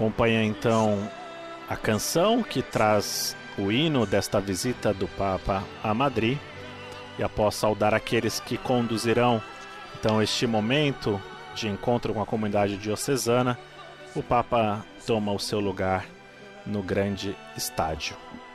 Acompanha então a canção que traz o hino desta visita do Papa a Madrid. E após saudar aqueles que conduzirão então este momento de encontro com a comunidade diocesana, o Papa toma o seu lugar no grande estádio.